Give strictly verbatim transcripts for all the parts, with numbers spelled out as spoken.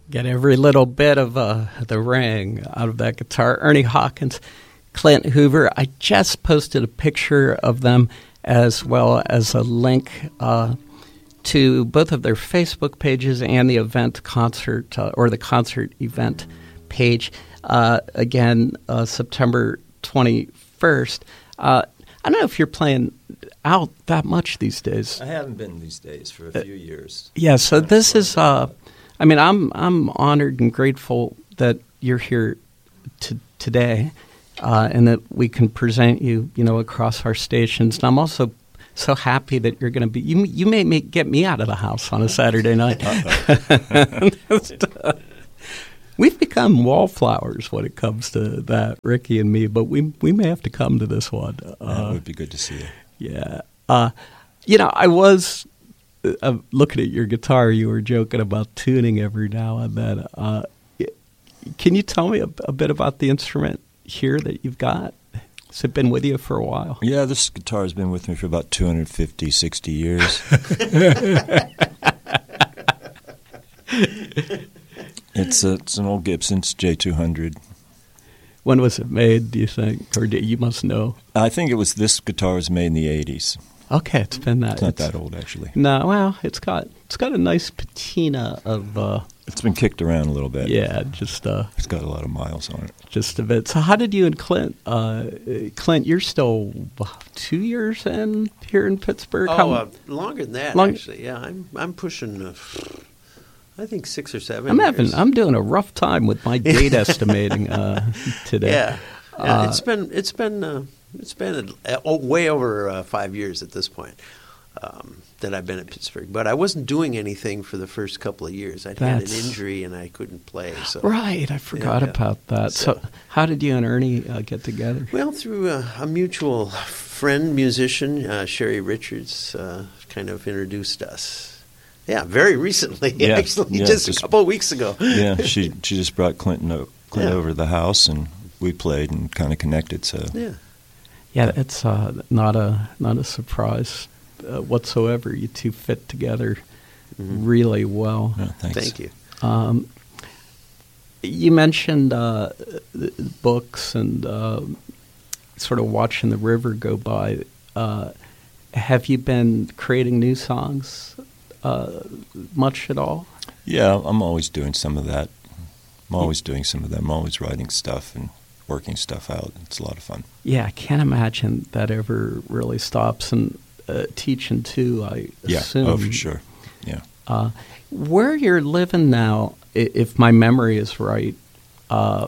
Get every little bit of uh, the ring out of that guitar. Ernie Hawkins, Clint Hoover. I just posted a picture of them as well as a link uh, to both of their Facebook pages and the event concert uh, or the concert event page. Uh, again, uh, September twenty-first. Uh, I don't know if you're playing out that much these days. I haven't been these days for a few uh, years. Yeah, so this is... Uh, I mean, I'm I'm honored and grateful that you're here to, today, uh, and that we can present you, you know, across our stations. And I'm also so happy that you're going to be. You you may make, get me out of the house on a Saturday night. We've become wallflowers when it comes to that, Ricky and me. But we we may have to come to this one. Uh, that would be good to see you. Yeah, uh, you know, I was. Uh, looking at your guitar, you were joking about tuning every now and then. Uh, can you tell me a, a bit about the instrument here that you've got? Has it been with you for a while? Yeah, this guitar has been with me for about two hundred fifty, sixty years. it's, a, it's an old Gibson. It's J two hundred. When was it made, do you think? Or do, you must know. I think it was this guitar was made in the eighties. Okay, it's been that. It's not it's, that old, actually. No, well, it's got it's got a nice patina of. Uh, it's been kicked around a little bit. Yeah, just. Uh, it's got a lot of miles on it. Just a bit. So, how did you and Clint? Uh, Clint, you're still two years in here in Pittsburgh. Oh, how, uh, longer than that, long, actually. Yeah, I'm I'm pushing. Uh, I think six or seven. I'm years. having. I'm doing a rough time with my date estimating uh, today. Yeah, yeah uh, it's been it's been. Uh, It's been a, a, way over uh, five years at this point um, that I've been at Pittsburgh. But I wasn't doing anything for the first couple of years. I'd That's, had an injury and I couldn't play. So. Right, I forgot yeah, about that. So, so how did you and Ernie uh, get together? Well, through a, a mutual friend, musician, uh, Sherry Richards, uh, kind of introduced us. Yeah, very recently, yeah, actually, yeah, just, just a couple of weeks ago. Yeah, she she just brought Clinton o- Clint yeah. over to the house, and we played and kind of connected. So yeah. Yeah, it's uh, not a not a surprise uh, whatsoever. You two fit together mm-hmm. really well. Oh, thanks. Thank you. Um, you mentioned uh, books and uh, sort of watching the river go by. Uh, have you been creating new songs uh, much at all? Yeah, I'm always doing some of that. I'm always doing some of that. I'm always writing stuff and working stuff out. It's a lot of fun. Yeah, I can't imagine that ever really stops. And uh, teaching, too, I yeah. assume. Oh, for sure. Yeah. Uh, where you're living now, if my memory is right, uh,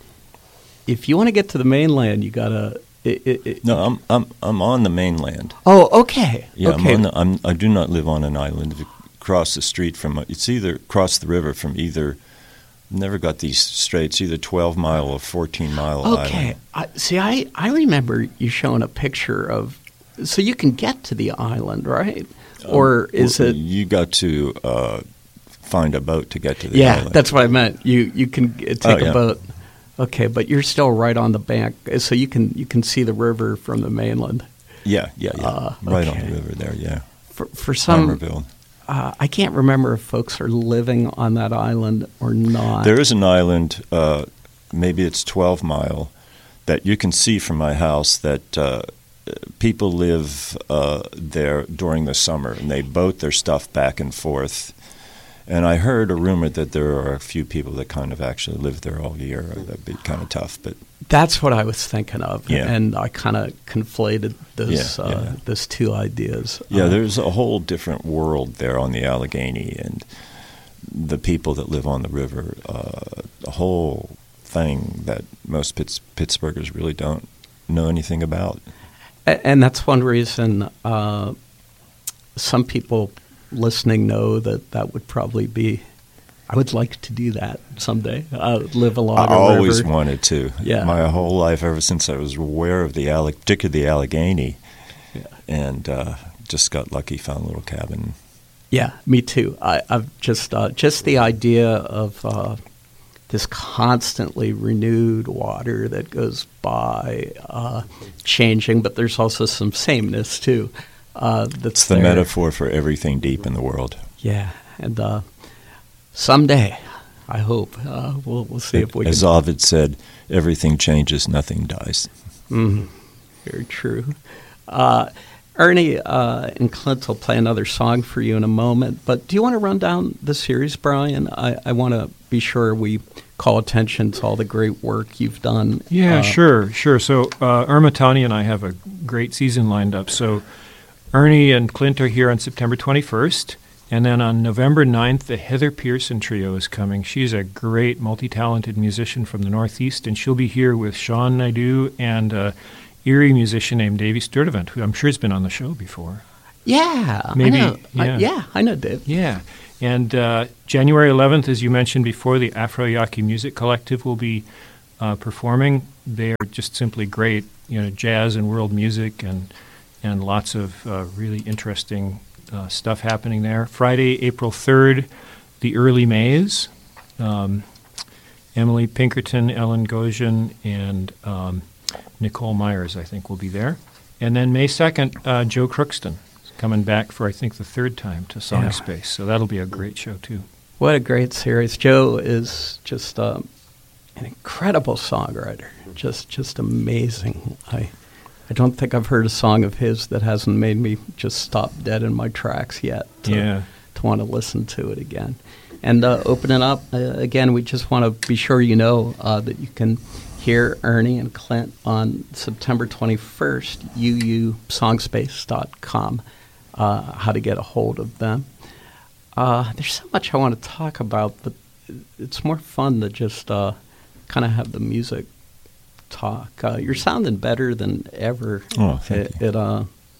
if you want to get to the mainland, you got to... No, I'm I'm I'm on the mainland. Oh, okay. Yeah, okay. I'm on the, I'm, I do not live on an island. Across the street from... It's either across the river from either... Never got these straight. It's either twelve mile or fourteen mile okay. island. Okay. See, I, I remember you showing a picture of... So you can get to the island, right? Or um, is well, it... You got to uh, find a boat to get to the yeah, island. Yeah, that's what I meant. You you can take oh, a yeah. boat. Okay, but you're still right on the bank, so you can you can see the river from the mainland. Yeah, yeah, yeah. Uh, right okay. on the river there, yeah. For, for some... Harmerville. Uh, I can't remember if folks are living on that island or not. There is an island, uh, maybe it's twelve mile, that you can see from my house that uh, people live uh, there during the summer, and they boat their stuff back and forth. And I heard a rumor that there are a few people that kind of actually live there all year. That'd be kind of tough, but that's what I was thinking of. Yeah. And I kind of conflated those yeah, uh, yeah. those two ideas. Yeah, uh, there's a whole different world there on the Allegheny, and the people that live on the river, uh, a whole thing that most Pitts- Pittsburghers really don't know anything about. And that's one reason uh, some people listening know that that would probably be, I would like to do that someday, uh, live along I a always river. wanted to. Yeah. My whole life, ever since I was aware of the, Alle- particularly the Allegheny, yeah. and uh, just got lucky, found a little cabin. Yeah, me too. I, I've just, uh, just the idea of uh, this constantly renewed water that goes by, uh, changing, but there's also some sameness too. Uh, that's it's the there. metaphor for everything deep in the world. Yeah, and uh, someday, I hope. Uh, we'll we'll see if we As can. Ovid said, everything changes, nothing dies. Mm, very true. Uh, Ernie uh, and Clint will play another song for you in a moment, but do you want to run down the series, Brian? I, I want to be sure we call attention to all the great work you've done. Yeah, uh, sure, sure. So uh, Irma, Tanya, and I have a great season lined up. So Ernie and Clint are here on September twenty-first, and then on November ninth, the Heather Pearson Trio is coming. She's a great, multi-talented musician from the Northeast, and she'll be here with Sean Naidoo and a Erie musician named Davey Sturdivant, who I'm sure has been on the show before. Yeah, Maybe, I know. yeah. I, yeah, I know Dave. Yeah. And uh, January eleventh, as you mentioned before, the Afro Yaqui Music Collective will be uh, performing. They're just simply great, you know, jazz and world music and and lots of uh, really interesting uh, stuff happening there. Friday, April third, the Early Mays. Um, Emily Pinkerton, Ellen Gosian, and um, Nicole Myers, I think, will be there. And then May second, uh, Joe Crookston is coming back for, I think, the third time to Song Yeah. Space. So that'll be a great show, too. What a great series. Joe is just um, an incredible songwriter, just just amazing. I I don't think I've heard a song of his that hasn't made me just stop dead in my tracks yet to, Yeah. to want to listen to it again. And uh, opening up, uh, again, we just want to be sure you know uh, that you can hear Ernie and Clint on September twenty-first, u u songspace dot com, uh, how to get a hold of them. Uh, there's so much I want to talk about, but it's more fun to just uh, kind of have the music talk. Uh, you're sounding better than ever. Oh, thank it, you. It, uh,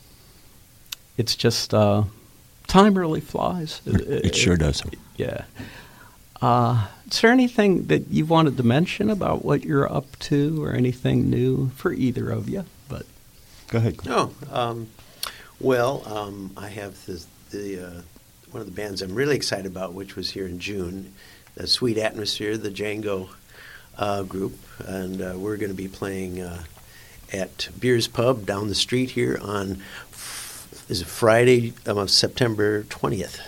it's just, uh, time really flies. It, it sure does. Yeah. Uh, is there anything that you wanted to mention about what you're up to or anything new for either of you? But Go ahead. No, um, well, um, I have this, the uh, one of the bands I'm really excited about, which was here in June, the Sweet Atmosphere, the Django uh, group, and uh, we're going to be playing uh, at Beers Pub down the street here on is it Friday, um, September twentieth.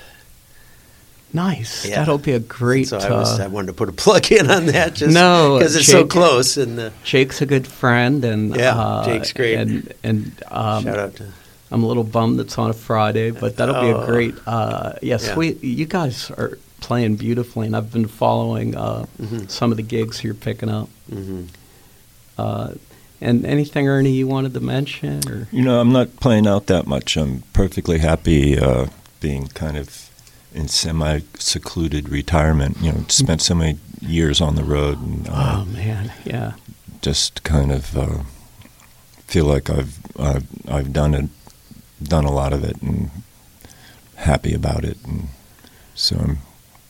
nice. Yeah. That'll be a great. So I, was, uh, I wanted to put a plug in on that, just No, because it's so Jake- close. And uh, Jake's a good friend, and Yeah, uh, Jake's great. And and um, shout out to I'm a little bummed it's on a Friday, but that'll be a Oh. great. Uh, yeah, Yeah. sweet. You guys are playing beautifully, and I've been following uh, Mhm. some of the gigs you're picking up. hmm Uh, and anything, Ernie, you wanted to mention? Or You know, I'm not playing out that much. I'm perfectly happy uh, being kind of in semi-secluded retirement. You know, spent so many years on the road, and uh, oh man, yeah. just kind of uh, feel like I've I've I've done it, done a lot of it, and happy about it. And so I'm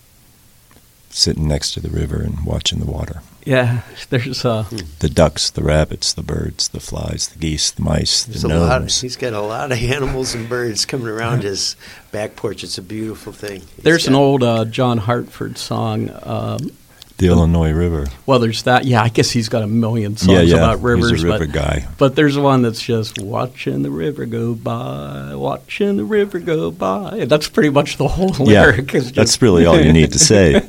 sitting next to the river and watching the water. Yeah, there's uh, The ducks, the rabbits, the birds, the flies, the geese, the mice, the There's a lot. Of, gnomes. he's got a lot of animals and birds coming around his back porch. It's a beautiful thing. He's there's an got- old uh, John Hartford song. Um, The Illinois River. well, there's that. Yeah, I guess he's got a million songs yeah, yeah. about rivers. He's a river but, guy. but there's one that's just watching the river go by, watching the river go by. And that's pretty much the whole Yeah, lyric. is just, that's really all you need to say.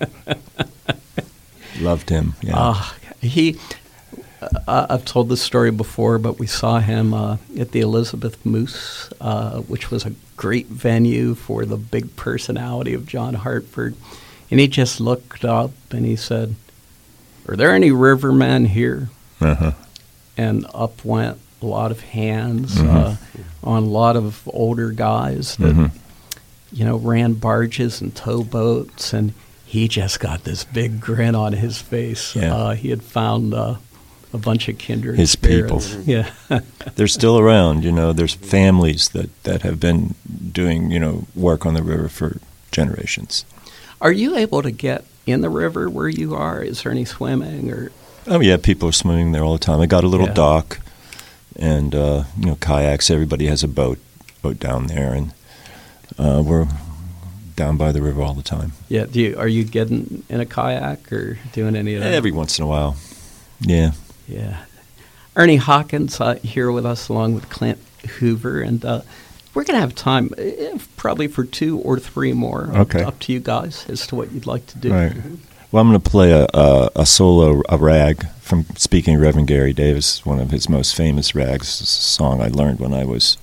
Loved him. Yeah. Uh, he, uh, I've told this story before, but we saw him uh, at the Elizabeth Moose, uh, which was a great venue for the big personality of John Hartford. And he just looked up and he said, "Are there any rivermen here?" Uh-huh. And up went a lot of hands Mhm. uh, on a lot of older guys that, Mhm. you know, ran barges and towboats, and he just got this big grin on his face. Yeah. Uh, he had found uh, a bunch of kindred His people. spirits. Yeah. They're still around. You know, there's families that, that have been doing, you know, work on the river for generations. Are you able to get in the river where you are? Is there any swimming or? Oh, yeah, people are swimming there all the time. I got a little Yeah. dock and, uh, you know, kayaks. Everybody has a boat boat down there, and uh, we're down by the river all the time. Yeah. Do you, are you getting in a kayak or doing any of that? Every once in a while. Yeah. Yeah. Ernie Hawkins uh, here with us along with Clint Hoover. And uh, We're going to have time eh, probably for two or three more. Okay. Up to you guys as to what you'd like to do. Right. Well, I'm going to play a, a, a solo, a rag from, speaking of Reverend Gary Davis, one of his most famous rags. It's a song I learned when I was,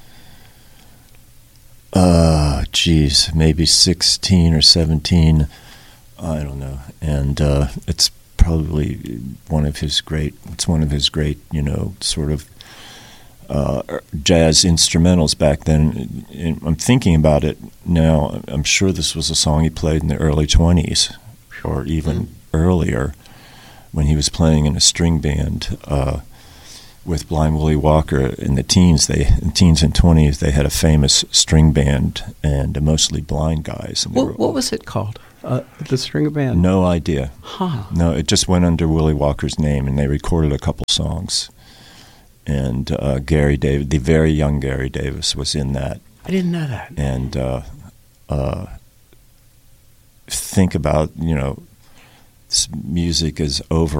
uh, geez, maybe sixteen or seventeen. I don't know. And uh, it's probably one of his great, it's one of his great, you know, sort of uh, jazz instrumentals back then. And I'm thinking about it now. I'm sure this was a song he played in the early twenties. Or even mm. earlier, when he was playing in a string band uh, with Blind Willie Walker in the teens. They in teens and twenties, they had a famous string band and uh, mostly blind guys. And what, what was it called? Uh, the string band? No idea. Huh. No, it just went under Willie Walker's name, and they recorded a couple songs. And uh, Gary Davis, the very young Gary Davis, was in that. I didn't know that. And uh, uh, think about, you know, this music is over